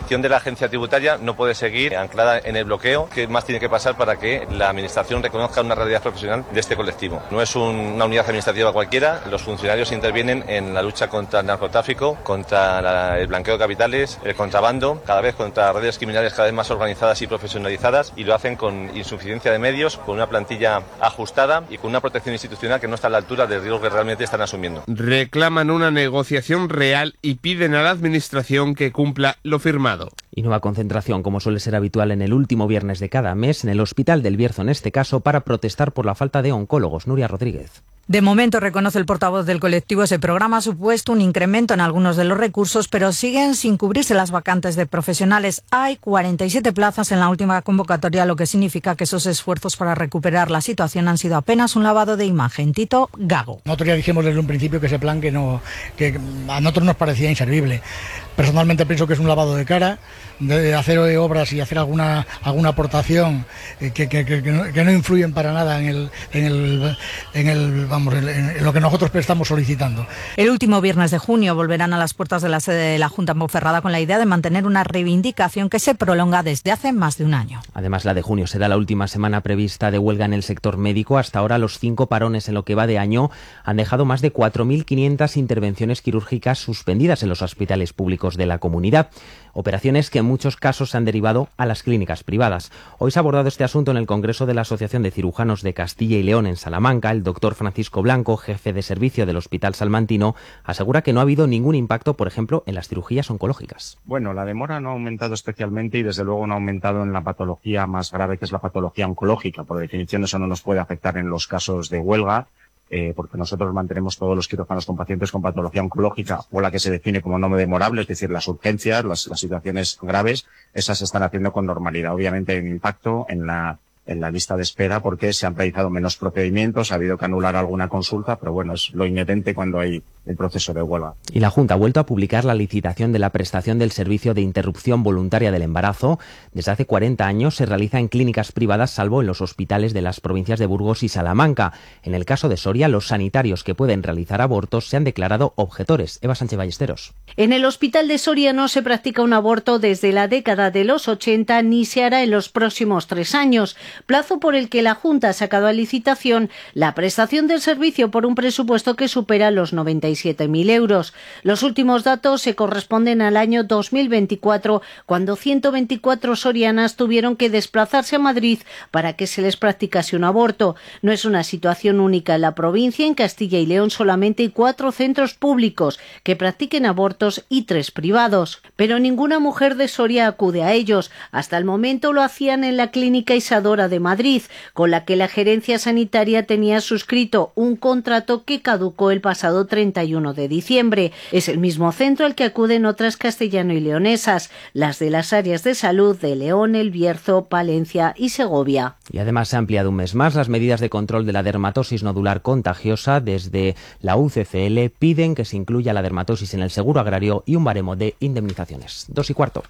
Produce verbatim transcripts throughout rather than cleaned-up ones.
gestión de la agencia tributaria no puede seguir anclada en el bloqueo. ¿Qué más tiene que pasar para que la administración reconozca una realidad profesional de este colectivo? No es un, una unidad administrativa cualquiera. Los funcionarios intervienen en la lucha contra el narcotráfico, contra la, el blanqueo de capitales, el contrabando, cada vez contra redes criminales cada vez más organizadas y profesionalizadas, y lo hacen con insuficiencia de medios, con una plantilla ajustada y con una protección institucional que no está a la altura del riesgo que realmente están asumiendo. Reclaman una negociación real y piden a la administración que cumpla lo firmado. Y nueva concentración, como suele ser habitual en el último viernes de cada mes, en el Hospital del Bierzo en este caso, para protestar por la falta de oncólogos. Nuria Rodríguez. De momento, reconoce el portavoz del colectivo, ese programa ha supuesto un incremento en algunos de los recursos, pero siguen sin cubrirse las vacantes de profesionales. Hay cuarenta y siete plazas en la última convocatoria, lo que significa que esos esfuerzos para recuperar la situación han sido apenas un lavado de imagen. Tito Gago. Nosotros ya dijimos desde un principio que ese plan que no que a nosotros nos parecía inservible. Personalmente pienso que es un lavado de cara, de hacer obras y hacer alguna alguna aportación que, que, que, que, no, que no influyen para nada en el en el en el vamos en, en lo que nosotros estamos solicitando. El último viernes de junio volverán a las puertas de la sede de la Junta en Ponferrada con la idea de mantener una reivindicación que se prolonga desde hace más de un año. Además, la de junio será la última semana prevista de huelga en el sector médico. Hasta ahora, los cinco parones en lo que va de año han dejado más de cuatro mil quinientas intervenciones quirúrgicas suspendidas en los hospitales públicos de la comunidad. Operaciones que en muchos casos se han derivado a las clínicas privadas. Hoy se ha abordado este asunto en el Congreso de la Asociación de Cirujanos de Castilla y León en Salamanca. El doctor Francisco Blanco, jefe de servicio del Hospital Salmantino, asegura que no ha habido ningún impacto, por ejemplo, en las cirugías oncológicas. Bueno, la demora no ha aumentado especialmente y desde luego no ha aumentado en la patología más grave, que es la patología oncológica. Por definición, eso no nos puede afectar en los casos de huelga. Eh, porque nosotros mantenemos todos los quirófanos con pacientes con patología oncológica o la que se define como no demorable, es decir, las urgencias, las, las situaciones graves, esas se están haciendo con normalidad. Obviamente hay un impacto en la en la lista de espera porque se han realizado menos procedimientos, ha habido que anular alguna consulta, pero bueno, es lo inherente cuando hay el proceso de huelga. Y la Junta ha vuelto a publicar la licitación de la prestación del servicio de interrupción voluntaria del embarazo. Desde hace cuarenta años se realiza en clínicas privadas, salvo en los hospitales de las provincias de Burgos y Salamanca. En el caso de Soria, los sanitarios que pueden realizar abortos se han declarado objetores. Eva Sánchez Ballesteros. En el Hospital de Soria no se practica un aborto desde la década de los ochenta ni se hará en los próximos tres años. Plazo por el que la Junta ha sacado a licitación la prestación del servicio por un presupuesto que supera los noventa y siete mil euros. Los últimos datos se corresponden al año dos mil veinticuatro, cuando ciento veinticuatro sorianas tuvieron que desplazarse a Madrid para que se les practicase un aborto. No es una situación única en la provincia. En Castilla y León solamente hay cuatro centros públicos que practiquen abortos y tres privados. Pero ninguna mujer de Soria acude a ellos. Hasta el momento lo hacían en la Clínica Isadora de Madrid, con la que la gerencia sanitaria tenía suscrito un contrato que caducó el pasado treinta y uno de diciembre. Es el mismo centro al que acuden otras castellano y leonesas, las de las áreas de salud de León, El Bierzo, Palencia y Segovia. Y además se ha ampliado un mes más las medidas de control de la dermatosis nodular contagiosa. Desde la U C C L piden que se incluya la dermatosis en el seguro agrario y un baremo de indemnizaciones. Dos y cuarto.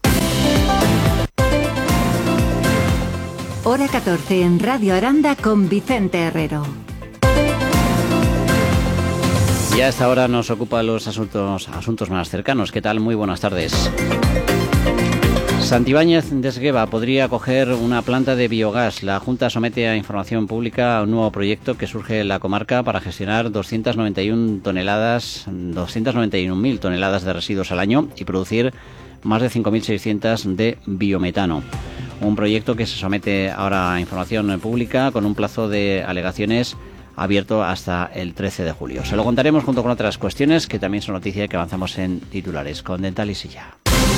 Hora catorce en Radio Aranda con Vicente Herrero. Y a esta hora nos ocupan los asuntos, asuntos más cercanos. ¿Qué tal? Muy buenas tardes. Santibáñez de Esgueva podría acoger una planta de biogás. La Junta somete a información pública un nuevo proyecto que surge en la comarca para gestionar doscientas noventa y una toneladas, doscientas noventa y una mil toneladas de residuos al año y producir más de cinco mil seiscientos de biometano. Un proyecto que se somete ahora a información pública con un plazo de alegaciones abierto hasta el trece de julio. Se lo contaremos junto con otras cuestiones que también son noticia y que avanzamos en titulares con Dental y Silla.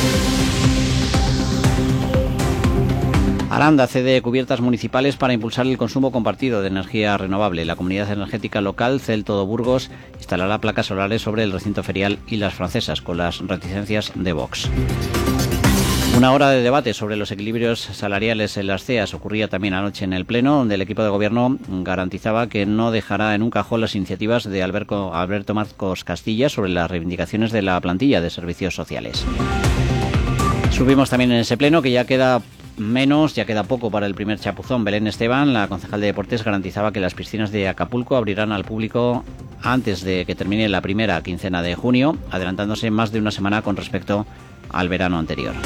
Aranda cede cubiertas municipales para impulsar el consumo compartido de energía renovable. La comunidad energética local, Cel Todo Burgos, instalará placas solares sobre el recinto ferial y las francesas, con las reticencias de Vox. Una hora de debate sobre los equilibrios salariales en las C E As ocurría también anoche en el Pleno, donde el equipo de gobierno garantizaba que no dejará en un cajón las iniciativas de Alberto, Alberto Marcos Castilla sobre las reivindicaciones de la plantilla de servicios sociales. Subimos también en ese Pleno que ya queda menos, ya queda poco para el primer chapuzón. Belén Esteban, la concejal de Deportes, garantizaba que las piscinas de Acapulco abrirán al público antes de que termine la primera quincena de junio, adelantándose más de una semana con respecto al verano anterior.